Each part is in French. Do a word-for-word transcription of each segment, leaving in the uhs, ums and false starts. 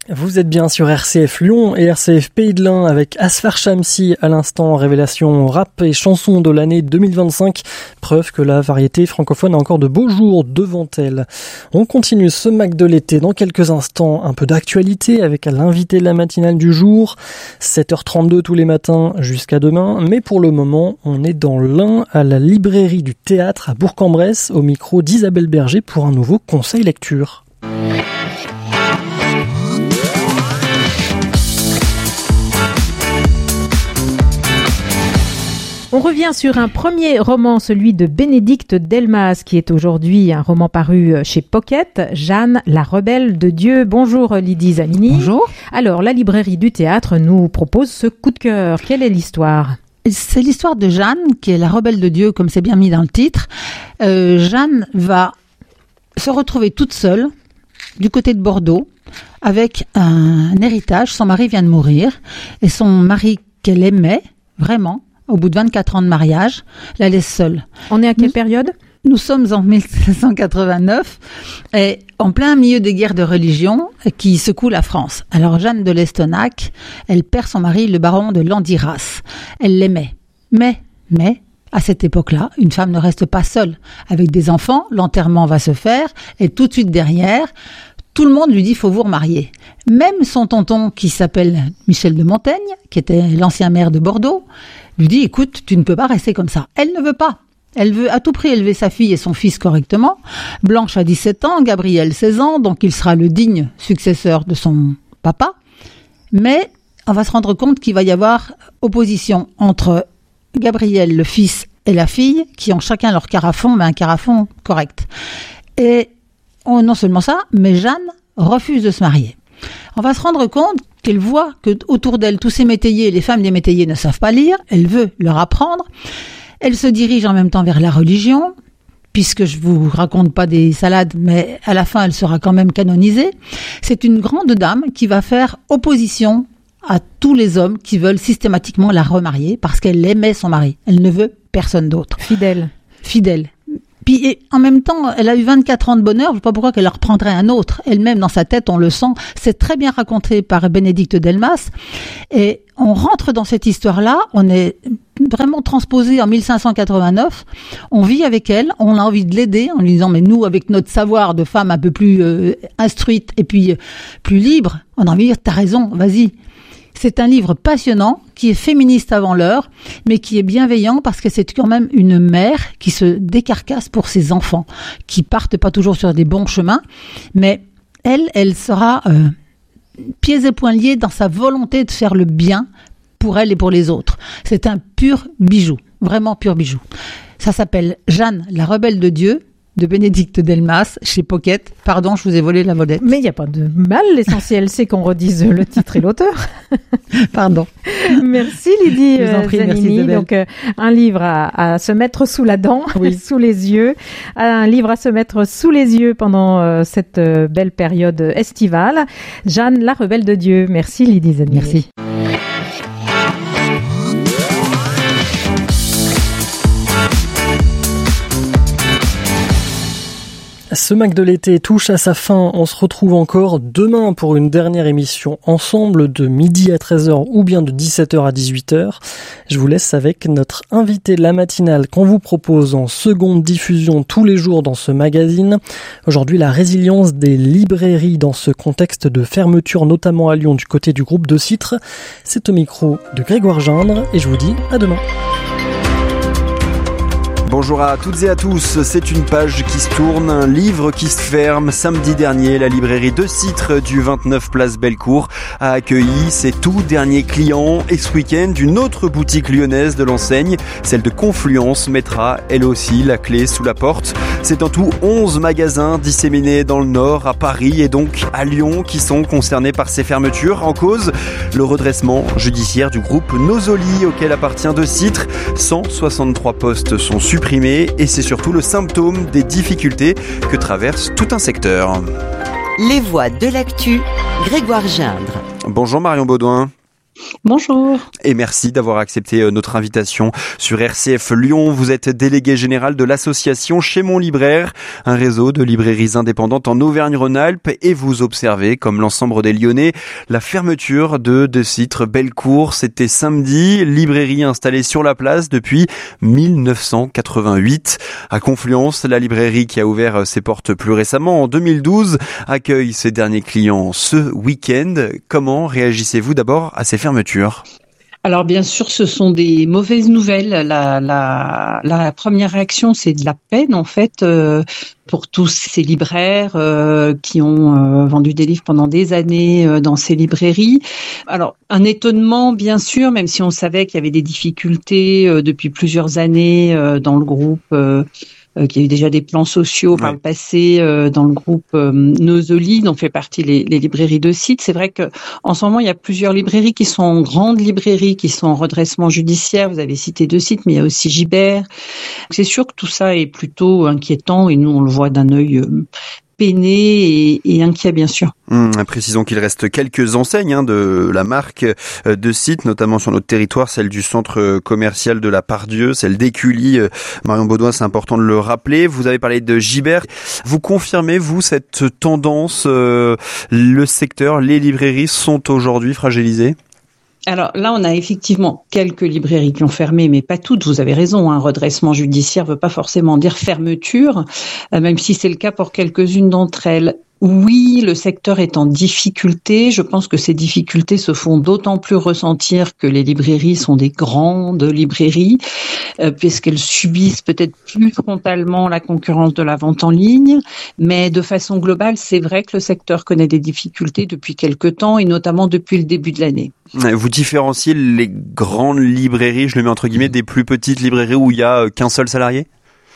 Vous êtes bien sur R C F Lyon et R C F Pays de l'Ain avec Asfar Shamsi à l'instant, révélation rap et chanson de l'année deux mille vingt-cinq. Preuve que la variété francophone a encore de beaux jours devant elle. On continue ce Mac de l'été dans quelques instants. Un peu d'actualité avec l'invité de la matinale du jour. sept heures trente-deux tous les matins jusqu'à demain. Mais pour le moment, on est dans l'Ain à la librairie du théâtre à Bourg-en-Bresse au micro d'Isabelle Berger pour un nouveau conseil lecture. On revient sur un premier roman, celui de Bénédicte Delmas, qui est aujourd'hui un roman paru chez Pocket, Jeanne, la rebelle de Dieu. Bonjour Lydie Zanini. Bonjour. Alors, la librairie du théâtre nous propose ce coup de cœur. Quelle est l'histoire ? C'est l'histoire de Jeanne, qui est la rebelle de Dieu, comme c'est bien mis dans le titre. Euh, Jeanne va se retrouver toute seule, du côté de Bordeaux, avec un héritage. Son mari vient de mourir, et son mari qu'elle aimait, vraiment, au bout de vingt-quatre ans de mariage, la laisse seule. On est à quelle nous, période ? Nous sommes en mille sept cent quatre-vingt-neuf, et en plein milieu des guerres de religion qui secouent la France. Alors Jeanne de Lestonac, elle perd son mari, le baron de Landiras. Elle l'aimait. Mais, mais, à cette époque-là, une femme ne reste pas seule. Avec des enfants, l'enterrement va se faire, et tout de suite derrière, tout le monde lui dit « faut vous remarier ». Même son tonton, qui s'appelle Michel de Montaigne, qui était l'ancien maire de Bordeaux, lui dit « écoute, tu ne peux pas rester comme ça ». Elle ne veut pas. Elle veut à tout prix élever sa fille et son fils correctement. Blanche a dix-sept ans, Gabriel seize ans, donc il sera le digne successeur de son papa. Mais on va se rendre compte qu'il va y avoir opposition entre Gabriel, le fils, et la fille, qui ont chacun leur carafon, mais un carafon correct. Et oh, non seulement ça, mais Jeanne refuse de se marier. On va se rendre compte qu'elle voit que autour d'elle, tous ces métayers, les femmes des métayers ne savent pas lire. Elle veut leur apprendre. Elle se dirige en même temps vers la religion, puisque je vous raconte pas des salades, mais à la fin, elle sera quand même canonisée. C'est une grande dame qui va faire opposition à tous les hommes qui veulent systématiquement la remarier, parce qu'elle aimait son mari. Elle ne veut personne d'autre. Fidèle. Fidèle. Puis et en même temps, elle a eu vingt-quatre ans de bonheur, je ne sais pas pourquoi qu'elle en reprendrait un autre. Elle-même, dans sa tête, on le sent. C'est très bien raconté par Bénédicte Delmas. Et on rentre dans cette histoire-là, on est vraiment transposé en mille cinq cent quatre-vingt-neuf. On vit avec elle, on a envie de l'aider en lui disant, mais nous, avec notre savoir de femme un peu plus euh, instruite et puis euh, plus libre, on a envie de dire, t'as raison, vas-y. C'est un livre passionnant, qui est féministe avant l'heure, mais qui est bienveillant parce que c'est quand même une mère qui se décarcasse pour ses enfants, qui partent pas toujours sur des bons chemins, mais elle, elle sera euh, pieds et poings liés dans sa volonté de faire le bien pour elle et pour les autres. C'est un pur bijou, vraiment pur bijou. Ça s'appelle Jeanne, la rebelle de Dieu, de Bénédicte Delmas, chez Pocket. Pardon, je vous ai volé la vedette. Mais il n'y a pas de mal, l'essentiel c'est qu'on redise le titre et l'auteur. Pardon. Merci Lydie je vous en prie, Zanini. merci Donc euh, un livre à, à se mettre sous la dent, oui. sous les yeux, un livre à se mettre sous les yeux pendant euh, cette euh, belle période estivale. Jeanne, la rebelle de Dieu. Merci Lydie Zanini. Merci. Ce Mac de l'été touche à sa fin. On se retrouve encore demain pour une dernière émission ensemble de midi à treize heures ou bien de dix-sept heures à dix-huit heures. Je vous laisse avec notre invité de la matinale qu'on vous propose en seconde diffusion tous les jours dans ce magazine. Aujourd'hui, la résilience des librairies dans ce contexte de fermeture, notamment à Lyon du côté du groupe de Citre. C'est au micro de Grégoire Gindre et je vous dis à demain. Bonjour à toutes et à tous, c'est une page qui se tourne, un livre qui se ferme. Samedi dernier, la librairie de Citre du vingt-neuf place Bellecour a accueilli ses tout derniers clients et ce week-end, une autre boutique lyonnaise de l'enseigne, celle de Confluence, mettra elle aussi la clé sous la porte. C'est en tout onze magasins disséminés dans le Nord, à Paris et donc à Lyon qui sont concernés par ces fermetures. En cause, le redressement judiciaire du groupe Nosoli auquel appartient de Citre. cent soixante-trois postes sont supprimés et c'est surtout le symptôme des difficultés que traverse tout un secteur. Les voix de l'actu, Grégoire Gindre. Bonjour Marion Baudouin. Bonjour. Et merci d'avoir accepté notre invitation sur R C F Lyon. Vous êtes délégué général de l'association Chez Mon Libraire, un réseau de librairies indépendantes en Auvergne-Rhône-Alpes, et vous observez, comme l'ensemble des Lyonnais, la fermeture de De Citre Bellecour. C'était samedi, librairie installée sur la place depuis mille neuf cent quatre-vingt-huit. À Confluence, la librairie qui a ouvert ses portes plus récemment en deux mille douze accueille ses derniers clients ce week-end. Comment réagissez-vous d'abord à ces fermeture? Alors bien sûr, ce sont des mauvaises nouvelles. La, la, la première réaction, c'est de la peine en fait euh, pour tous ces libraires euh, qui ont euh, vendu des livres pendant des années euh, dans ces librairies. Alors un étonnement bien sûr, même si on savait qu'il y avait des difficultés euh, depuis plusieurs années euh, dans le groupe. Euh, Euh, qu'il y a eu déjà des plans sociaux par ouais. le passé euh, dans le groupe euh, Nosoli, dont fait partie les, les librairies de Citre. C'est vrai que en ce moment, il y a plusieurs librairies qui sont en grandes librairies, qui sont en redressement judiciaire. Vous avez cité de Citre, mais il y a aussi Gibert. C'est sûr que tout ça est plutôt inquiétant et nous, on le voit d'un œil euh, peiné et, et inquiet, bien sûr. Hum, précisons qu'il reste quelques enseignes hein, de la marque de Citre, notamment sur notre territoire, celle du centre commercial de la Pardieu, celle d'Écully. Marion Baudouin, c'est important de le rappeler. Vous avez parlé de Gibert. Vous confirmez, vous, cette tendance, euh, le secteur, les librairies sont aujourd'hui fragilisées ? Alors là, on a effectivement quelques librairies qui ont fermé, mais pas toutes. Vous avez raison, un redressement judiciaire ne veut pas forcément dire fermeture, euh, même si c'est le cas pour quelques-unes d'entre elles. Oui, le secteur est en difficulté. Je pense que ces difficultés se font d'autant plus ressentir que les librairies sont des grandes librairies, euh, puisqu'elles subissent peut-être plus frontalement la concurrence de la vente en ligne. Mais de façon globale, c'est vrai que le secteur connaît des difficultés depuis quelque temps, et notamment depuis le début de l'année. Vous différenciez les grandes librairies, je le mets entre guillemets, des plus petites librairies où il n'y a qu'un seul salarié ?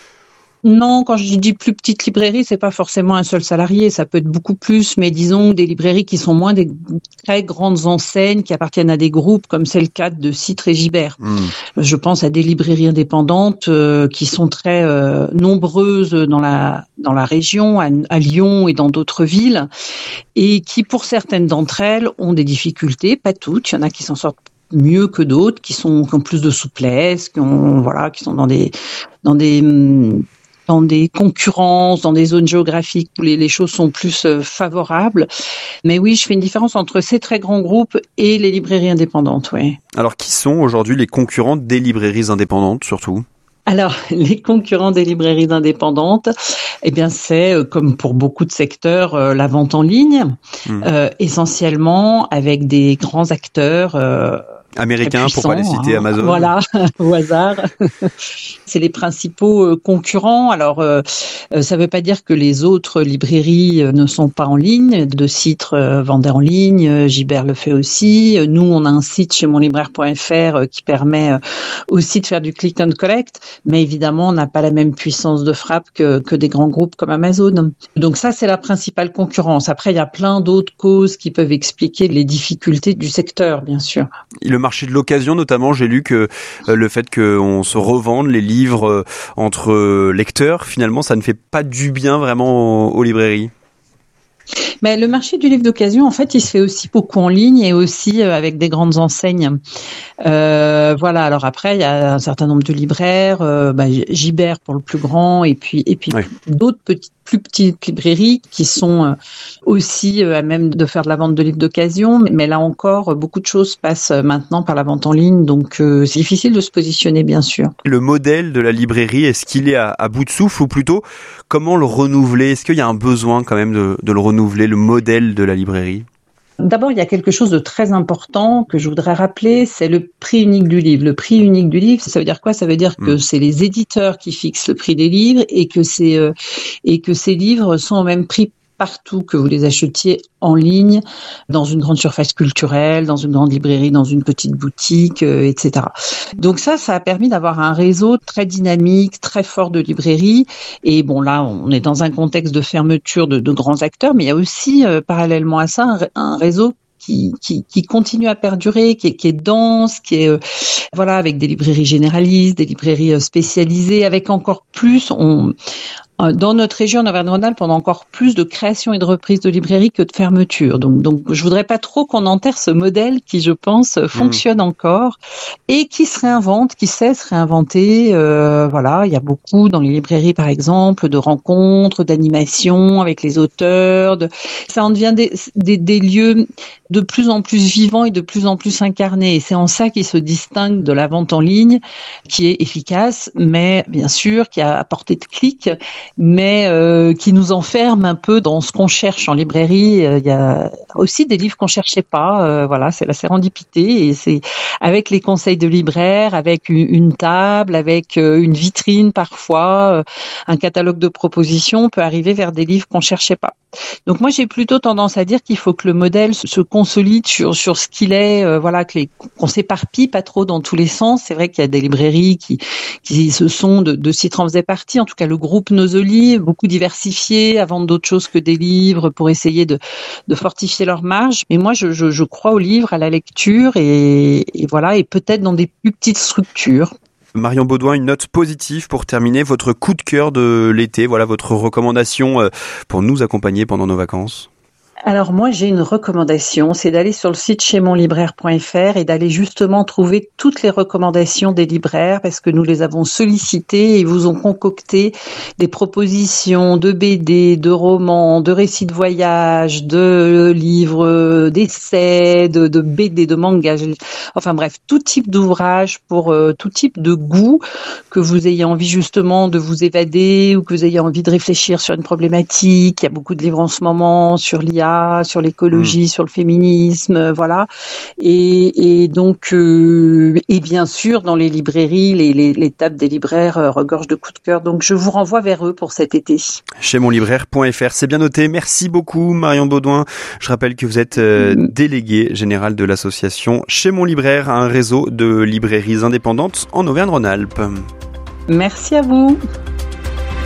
Non, quand je dis plus petite librairie, c'est pas forcément un seul salarié, ça peut être beaucoup plus, mais disons des librairies qui sont moins des très grandes enseignes qui appartiennent à des groupes, comme c'est le cas de Citre et Gibert. Mmh. Je pense à des librairies indépendantes euh, qui sont très euh, nombreuses dans la dans la région, à, à Lyon et dans d'autres villes, et qui, pour certaines d'entre elles, ont des difficultés, pas toutes. Il y en a qui s'en sortent mieux que d'autres, qui sont qui ont plus de souplesse, qui ont voilà, qui sont dans des dans des dans des concurrences, dans des zones géographiques où les, les choses sont plus euh, favorables. Mais oui, je fais une différence entre ces très grands groupes et les librairies indépendantes, oui. Alors, qui sont aujourd'hui les concurrents des librairies indépendantes, surtout ? Alors, les concurrents des librairies indépendantes, eh bien, c'est, euh, comme pour beaucoup de secteurs, euh, la vente en ligne, mmh. euh, essentiellement avec des grands acteurs euh, américains, pour pas les citer, hein. Amazon. Voilà, au hasard. C'est les principaux euh, concurrents. Alors, euh, ça ne veut pas dire que les autres librairies euh, ne sont pas en ligne. De Citre euh, vendait en ligne, euh, Gibert le fait aussi. Nous, on a un site chez mon libraire point f r euh, qui permet euh, aussi de faire du click and collect, mais évidemment, on n'a pas la même puissance de frappe que, que des grands groupes comme Amazon. Donc ça, c'est la principale concurrence. Après, il y a plein d'autres causes qui peuvent expliquer les difficultés du secteur, bien sûr. Le marché de l'occasion, notamment, j'ai lu que euh, le fait qu'on se revende les livres euh, entre euh, lecteurs, finalement, ça ne fait pas du bien vraiment aux, aux librairies. Mais le marché du livre d'occasion, en fait, il se fait aussi beaucoup en ligne et aussi euh, avec des grandes enseignes. Euh, voilà. Alors après, il y a un certain nombre de libraires, euh, bah, Gibert pour le plus grand, et puis et puis oui. d'autres petites, plus petites librairies qui sont euh, aussi euh, à même de faire de la vente de livres d'occasion. Mais, mais là encore, beaucoup de choses passent maintenant par la vente en ligne, donc euh, c'est difficile de se positionner, bien sûr. Le modèle de la librairie, est-ce qu'il est à, à bout de souffle, ou plutôt comment le renouveler ? Est-ce qu'il y a un besoin quand même de, de le renouveler, le modèle de la librairie ? D'abord, il y a quelque chose de très important que je voudrais rappeler, c'est le prix unique du livre. Le prix unique du livre, ça veut dire quoi ? Ça veut dire que mmh. c'est les éditeurs qui fixent le prix des livres et que c'est euh, et que ces livres sont au même prix partout, que vous les achetiez en ligne, dans une grande surface culturelle, dans une grande librairie, dans une petite boutique, euh, et cetera. Donc ça, ça a permis d'avoir un réseau très dynamique, très fort de librairies. Et bon, là, on est dans un contexte de fermeture de, de grands acteurs, mais il y a aussi, euh, parallèlement à ça, un, un réseau Qui, qui, qui continue à perdurer, qui est, qui est dense, qui est euh, voilà, avec des librairies généralistes, des librairies euh, spécialisées, avec encore plus, on dans notre région, en Auvergne-Rhône-Alpes, on a encore plus de création et de reprise de librairies que de fermeture. Donc, donc, je voudrais pas trop qu'on enterre ce modèle qui, je pense, fonctionne mmh. encore et qui se réinvente, qui sait se réinventer. Euh, voilà, il y a beaucoup dans les librairies, par exemple, de rencontres, d'animations avec les auteurs. De... Ça en devient des, des, des lieux de plus en plus vivants et de plus en plus incarnés. Et c'est en ça qu'ils se distinguent de la vente en ligne, qui est efficace, mais bien sûr, qui a à portée de clic, mais euh, qui nous enferme un peu dans ce qu'on cherche en librairie. Il y a aussi des livres qu'on cherchait pas. Euh, voilà, c'est la sérendipité, et c'est avec les conseils de libraires, avec une, une table, avec euh, une vitrine parfois, euh, un catalogue de propositions, on peut arriver vers des livres qu'on cherchait pas. Donc moi, j'ai plutôt tendance à dire qu'il faut que le modèle se consolide sur sur ce qu'il est, euh, voilà, que les, qu'on s'éparpille pas trop dans tous les sens. C'est vrai qu'il y a des librairies qui qui se sont de, de Citran faisait partie, en tout cas le groupe Nosoli, beaucoup diversifié, à vendre d'autres choses que des livres pour essayer de de fortifier leur marge. Mais moi, je je, je crois au livre, à la lecture, et, et voilà, et peut-être dans des plus petites structures. Marion Baudouin, une note positive pour terminer, votre coup de cœur de l'été, voilà votre recommandation pour nous accompagner pendant nos vacances. Alors moi, j'ai une recommandation, c'est d'aller sur le site chez mon libraire point f r et d'aller justement trouver toutes les recommandations des libraires, parce que nous les avons sollicités et ils vous ont concocté des propositions de B D, de romans, de récits de voyage, de livres, d'essais, de, de B D, de manga, enfin bref, tout type d'ouvrage pour euh, tout type de goût, que vous ayez envie justement de vous évader ou que vous ayez envie de réfléchir sur une problématique. Il y a beaucoup de livres en ce moment sur l'I A, sur l'écologie, mmh. sur le féminisme, voilà. Et, et donc, euh, et bien sûr, dans les librairies, les, les, les tables des libraires euh, regorgent de coups de cœur. Donc, je vous renvoie vers eux pour cet été. Chez mon libraire point f r, c'est bien noté. Merci beaucoup, Marion Baudouin. Je rappelle que vous êtes euh, mmh. déléguée générale de l'association Chez mon libraire, un réseau de librairies indépendantes en Auvergne-Rhône-Alpes. Merci à vous.